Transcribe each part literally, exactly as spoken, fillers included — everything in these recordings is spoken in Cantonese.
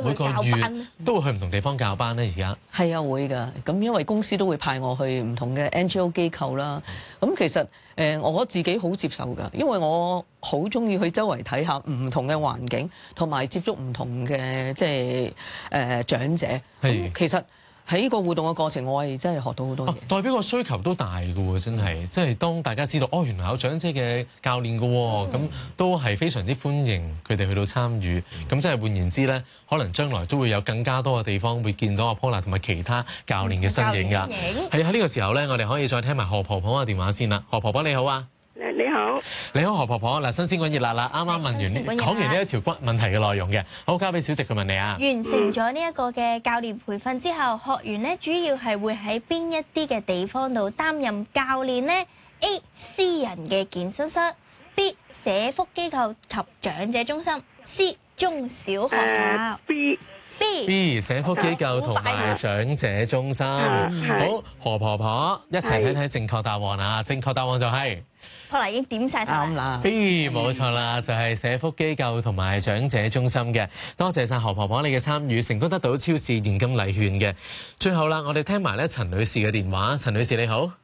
每個月都會去唔同地方教班咧？而家係啊，會㗎。咁因為公司都會派我去唔同嘅 N G O 機構啦。咁其實誒我自己好接受㗎，因為我好中意去周圍睇下唔同嘅環境，同埋接觸唔同嘅即係誒、呃、長者。咁其實喺個互動嘅過程，我係真係學到好多嘢、啊。代表個需求都大㗎喎，真係，即係當大家知道哦，原來有長者嘅教練㗎喎，咁、嗯、都係非常之歡迎佢哋去到參與。咁即係換言之咧，可能將來都會有更加多嘅地方會見到阿 Paula 同埋其他教練嘅身影㗎。係喺呢個時候咧，我哋可以再聽埋何婆婆嘅電話先啦。何婆婆你好啊！ 你好， 你好何婆婆。嗱，新鮮滾熱辣啦，啱啱問完講完呢一條骨問題嘅內容嘅，好，交俾小直佢問你啊。 完成咗呢一個嘅教練培訓之後，學員咧主要係會喺邊一啲嘅地方度擔任教練呢？ A. 私人嘅健身室 B. 社福機構及長者中心 C. 中小學校、uh, B B B 社福機構同埋長者中心。好，何婆婆一齊睇睇正確答案啊！正確答案就係 Paula 已經點晒頭啦。 B 冇錯啦，就係社福機構同埋長者中心嘅。多謝晒何婆婆你嘅參與，成功得到超市現金禮券嘅。最後啦，我哋聽埋咧陳女士嘅電話。陳女士你好，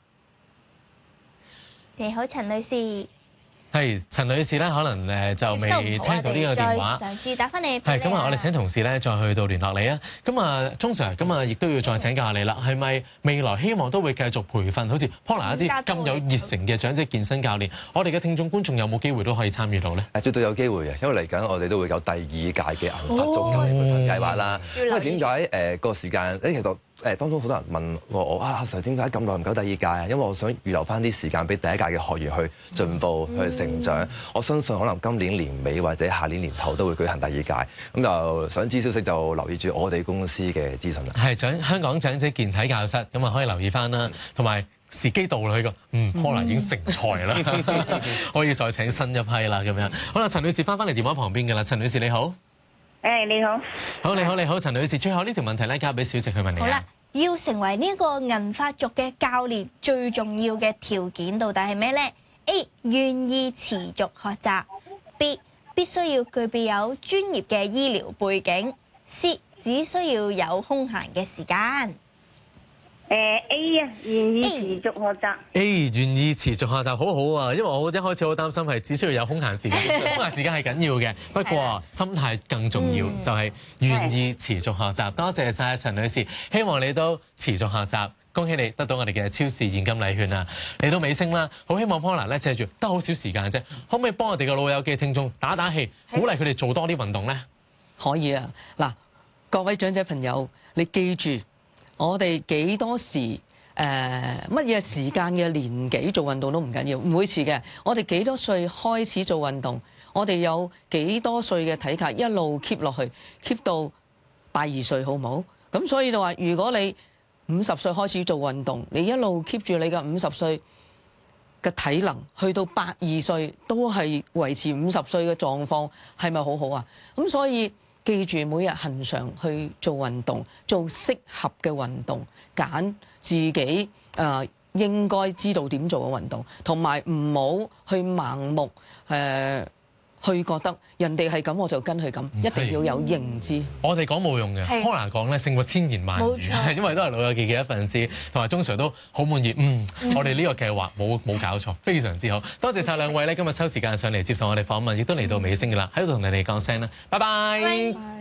你好陳女士。 係陳女士咧，可能誒就未聽到呢個電話， 再嘗試打翻你。 係咁啊，我哋請同事咧再去到聯絡你啊。咁啊，鐘 Sir，咁啊，亦都要再請教下你啦。係咪未來希望都會繼續培訓好似 Paula 一啲咁有熱誠嘅長者健身教練？我哋嘅聽眾觀眾有冇機會都可以參與到咧？ 誒，絕對有機會嘅，因為嚟緊我哋都會有第二屆嘅銀髮總教練培訓計劃啦。因為點解誒個時間誒其實？誒當中好多人問我啊，阿 Sir 點解咁耐唔夠第二屆啊？因為我想預留翻啲時間俾第一屆嘅學員去進步、去成長。我相信可能今年年尾或者下年年頭都會舉行第二屆。咁就想知消息就留意住我哋公司嘅資訊啦。 係長香港長者健體教室，咁啊可以留意翻啦。同埋時機到啦，呢個嗯 Paula 已經成才啦，可以再請新一批啦咁樣。好啦，陳女士翻返嚟電話旁邊嘅啦。陳女士你好。 誒你好， 好你好你好，陳女士，最後呢條問題咧交俾小直去問你。 好啦，要成為呢一個銀髮族嘅教練，最重要嘅條件到底係咩呢？ A. 願意持續學習 B. 必須要具備有專業嘅醫療背景 C. 只需要有空閒嘅時間。 誒 A 啊，願意持續學習。 A 願意持續學習，好好啊！因為我一開始好擔心係只需要有空閒時間，空閒時間係緊要嘅。不過心態更重要，就係願意持續學習。多謝晒陳女士，希望你都持續學習。恭喜你得到我哋嘅超市現金禮券啊！嚟到尾聲啦，好希望 Paula 咧借住得好少時間啫，可唔可以幫我哋嘅老友記聽眾打打氣，鼓勵佢哋做多啲運動咧？ 可以啊！嗱，各位長者朋友，你記住。我哋幾多時誒乜嘢時間嘅年紀做運動都唔緊要，唔會遲嘅。我哋幾多歲開始做運動，我哋有幾多歲嘅體格一路 keep 落去 ，keep 到八二歲好唔好？咁所以就話，如果你五十歲開始做運動，你一路 keep 住你嘅五十歲嘅體能，去到八二歲都係維持五十歲嘅狀況，係咪好好啊？咁所以。記住每日恆常去做運動，做適合嘅運動，揀自己誒、呃、應該知道點做嘅運動，同埋唔好去盲目誒、呃、去覺得人哋係咁我就跟佢咁，一定要有認知。我哋講冇用嘅 Paula 講咧勝過千言萬語，因為都係老友記嘅一份子，同埋鐘 Sir 都好滿意。嗯，嗯我哋呢個計劃冇冇搞錯，非常之好。多謝晒兩位咧，今日抽時間上嚟接受我哋訪問，亦都嚟到尾聲㗎啦，喺度同你哋講聲啦，拜拜。拜拜。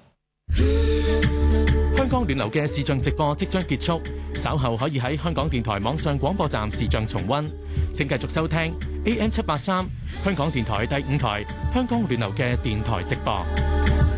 香港暖流嘅視像直播即將結束，稍後可以喺香港電台網上廣播站視像重溫。請繼續收聽 A M 七八三香港電台第五台香港暖流嘅電台直播。